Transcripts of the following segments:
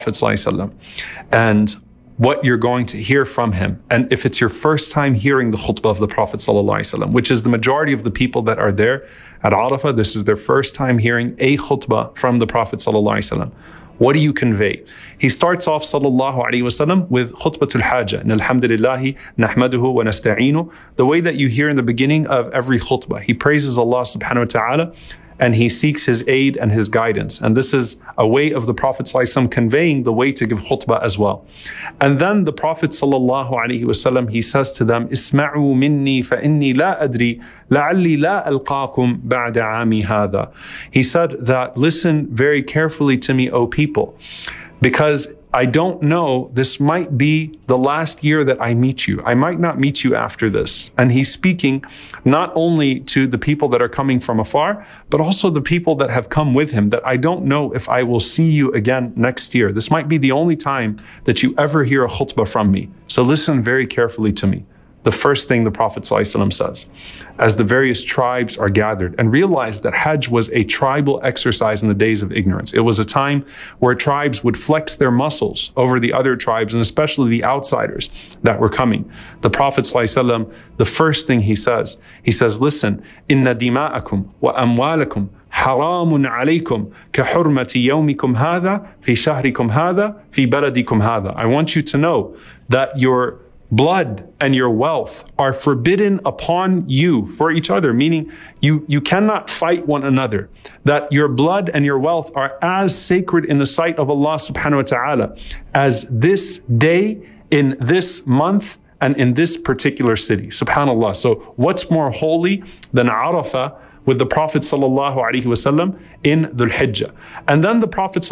ﷺ, and what you're going to hear from him. And if it's your first time hearing the khutbah of the Prophet ﷺ, which is the majority of the people that are there at Arafah, this is their first time hearing a khutbah from the Prophet ﷺ. What do you convey? He starts off sallallahu alaihi wasallam with khutbatul haja. Alhamdulillahi nahmaduhu wa nasta'inu. The way that you hear in the beginning of every khutbah. He praises Allah subhanahu wa ta'ala and he seeks his aid and his guidance. And this is a way of the Prophet ﷺ conveying the way to give khutbah as well. And then the Prophet ﷺ, he says to them, Isma'u minni fa inni la adri la'alli la alqakum ba'da 'ami hadha. He said that, listen very carefully to me, O people, because I don't know, this might be the last year that I meet you. I might not meet you after this. And he's speaking not only to the people that are coming from afar, but also the people that have come with him, that I don't know if I will see you again next year. This might be the only time that you ever hear a khutbah from me. So listen very carefully to me. The first thing the Prophet ﷺ says, as the various tribes are gathered, and realize that Hajj was a tribal exercise in the days of ignorance. It was a time where tribes would flex their muscles over the other tribes, and especially the outsiders that were coming. The Prophet ﷺ, the first thing he says, listen, inna dima'akum wa amwalakum haramun alaykum ka hurmati yawmikum hadha fi shahrikum hadha fi baladikum hadha. I want you to know that your blood and your wealth are forbidden upon you for each other, meaning you cannot fight one another. That your blood and your wealth are as sacred in the sight of Allah subhanahu wa ta'ala as this day in this month and in this particular city. Subhanallah. So what's more holy than Arafah with the Prophet ﷺ in Dhul Hijjah? And then the Prophet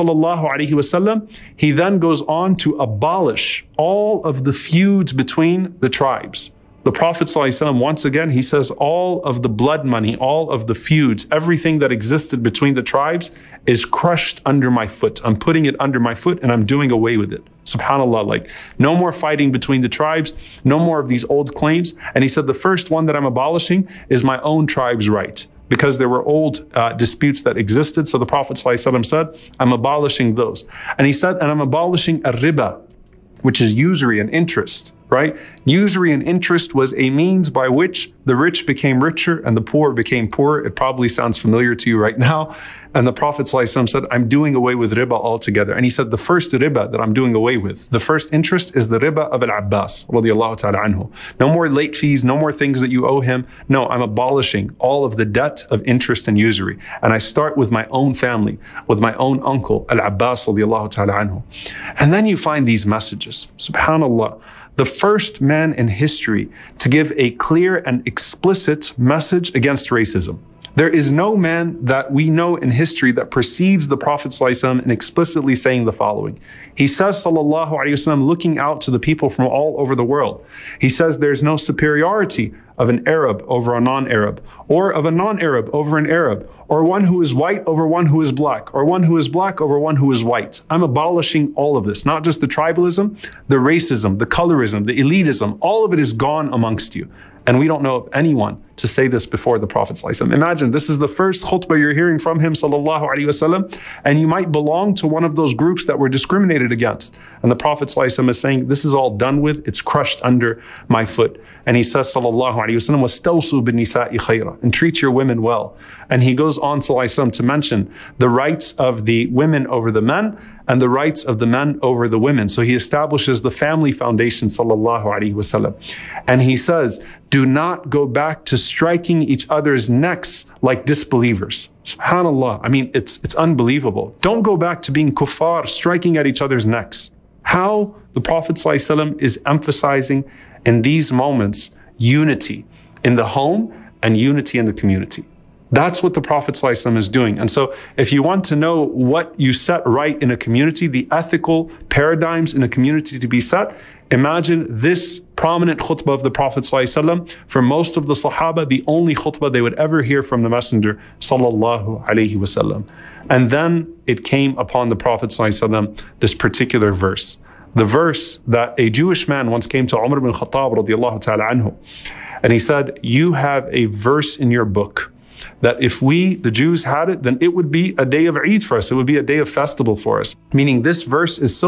ﷺ, he then goes on to abolish all of the feuds between the tribes. The Prophet ﷺ, once again, he says all of the blood money, all of the feuds, everything that existed between the tribes is crushed under my foot. I'm putting it under my foot and I'm doing away with it. Subhanallah, like no more fighting between the tribes, no more of these old claims. And he said the first one that I'm abolishing is my own tribe's right, because there were old disputes that existed. So the Prophet ﷺ said, I'm abolishing those. And he said, and I'm abolishing riba, which is usury and interest, right? Usury and interest was a means by which the rich became richer and the poor became poorer. It probably sounds familiar to you right now. And the Prophet ﷺ said, I'm doing away with riba altogether. And he said, the first riba that I'm doing away with, the first interest is the riba of Al-Abbas, radiallahu ta'ala anhu. No more late fees, no more things that you owe him. No, I'm abolishing all of the debt of interest and usury. And I start with my own family, with my own uncle, Al-Abbas, radiallahu ta'ala anhu. And then you find these messages, subhanallah. The first man in history to give a clear and explicit message against racism. There is no man that we know in history that precedes the Prophet ﷺ in explicitly saying the following. He says, sallallahu alaihi wasallam, looking out to the people from all over the world. He says there's no superiority of an Arab over a non-Arab, or of a non-Arab over an Arab, or one who is white over one who is black, or one who is black over one who is white. I'm abolishing all of this, not just the tribalism, the racism, the colorism, the elitism, all of it is gone amongst you. And we don't know of anyone to say this before the Prophet ﷺ. Imagine, this is the first khutbah you're hearing from him, sallallahu alaihi wasallam, and you might belong to one of those groups that were discriminated against. And the Prophet ﷺ is saying, this is all done with, it's crushed under my foot. And he says, sallallahu alaihi wasallam, وَاسْتَوْصُوا بِالنِّسَاءِ خَيْرًا, and treat your women well. And he goes on, sallallahu alaihi wasallam, to mention the rights of the women over the men and the rights of the men over the women. So he establishes the family foundation, sallallahu alaihi wasallam. And he says, do not go back to striking each other's necks like disbelievers. SubhanAllah. I mean, it's unbelievable. Don't go back to being kuffar, striking at each other's necks. How the Prophet ﷺ is emphasizing in these moments unity in the home and unity in the community. That's what the Prophet ﷺ is doing. And so if you want to know what you set right in a community, the ethical paradigms in a community to be set, imagine this prominent khutbah of the Prophet ﷺ. For most of the Sahaba, the only khutbah they would ever hear from the Messenger sallallahu alaihi wasallam. And then it came upon the Prophet ﷺ this particular verse. The verse that a Jewish man once came to Umar ibn Khattab radiallahu ta'ala anhu. And he said, you have a verse in your book that if we, the Jews, had it, then it would be a day of Eid for us. It would be a day of festival for us. Meaning this verse is so